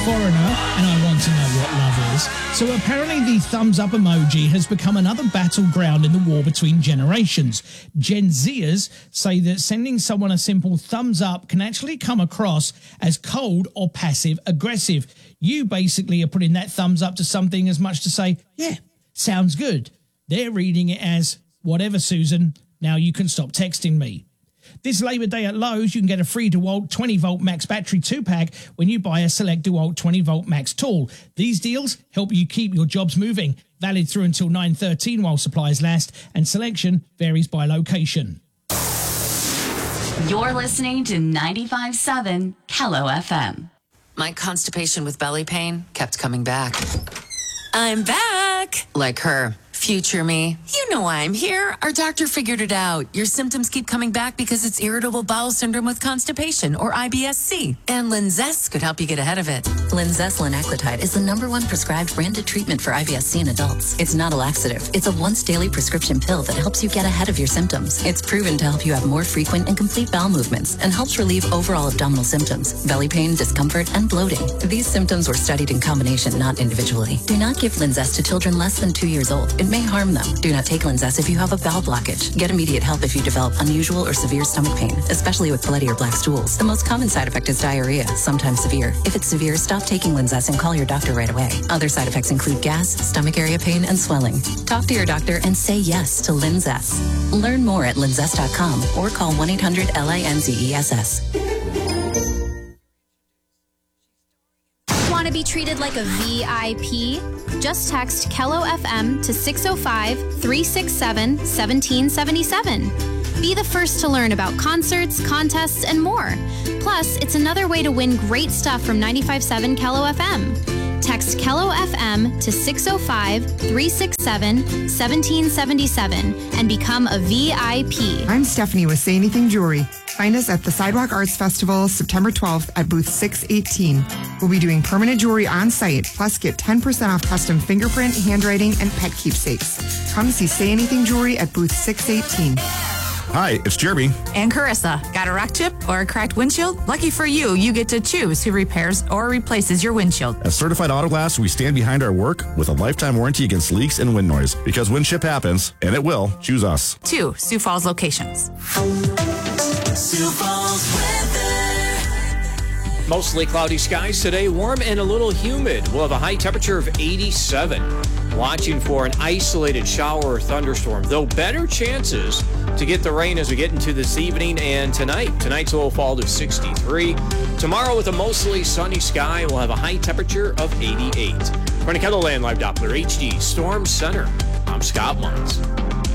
Foreigner, and I want to know what love is. So apparently the thumbs up emoji has become another battleground in the war between generations. Gen Zers say that sending someone a simple thumbs up can actually come across as cold or passive aggressive. You basically are putting that thumbs up to something as much to say, yeah, sounds good. They're reading it as, whatever, Susan, now you can stop texting me. This Labour Day at Lowe's, you can get a free DeWalt 20-volt max battery 2-pack when you buy a select DeWalt 20-volt max tool. These deals help you keep your jobs moving. Valid through until 9/13 while supplies last, and selection varies by location. You're listening to 95.7 Kello FM. My constipation with belly pain kept coming back. I'm back! Like her. Future me. You know why I'm here. Our doctor figured it out. Your symptoms keep coming back because it's irritable bowel syndrome with constipation, or IBS-C. And Linzess could help you get ahead of it. Linzess linaclotide is the #1 prescribed branded treatment for IBS-C in adults. It's not a laxative. It's a once-daily prescription pill that helps you get ahead of your symptoms. It's proven to help you have more frequent and complete bowel movements and helps relieve overall abdominal symptoms, belly pain, discomfort, and bloating. These symptoms were studied in combination, not individually. Do not give Linzess to children less than 2 years old. It may harm them. Do not take Linzess if you have a bowel blockage. Get immediate help if you develop unusual or severe stomach pain, especially with bloody or black stools. The most common side effect is diarrhea, sometimes severe. If it's severe, stop taking Linzess and call your doctor right away. Other side effects include gas, stomach area pain, and swelling. Talk to your doctor and say yes to Linzess. Learn more at linzess.com or call 1-800-LINZESS. Want to be treated like a VIP? Just text Kello FM to 605-367-1777. Be the first to learn about concerts, contests, and more. Plus, it's another way to win great stuff from 95.7 Kello FM. Text Kello FM to 605-367-1777 and become a VIP. I'm Stephanie with Say Anything Jewelry. Find us at the Sidewalk Arts Festival, September 12th at booth 618. We'll be doing permanent jewelry on site, plus get 10% off custom fingerprint, handwriting, and pet keepsakes. Come see Say Anything Jewelry at booth 618. Hi, it's Jeremy. And Carissa. Got a rock chip or a cracked windshield? Lucky for you, you get to choose who repairs or replaces your windshield. At Certified Auto Glass, we stand behind our work with a lifetime warranty against leaks and wind noise. Because when ship happens, and it will, choose us. 2 Sioux Falls locations. Sioux Falls weather. Mostly cloudy skies today, warm and a little humid. We'll have a high temperature of 87. Watching for an isolated shower or thunderstorm, though better chances to get the rain as we get into this evening and tonight. Tonight's low fall to 63. Tomorrow with a mostly sunny sky, we'll have a high temperature of 88. From the KELOLAND Live Doppler HD Storm Center, I'm Scott Muntz.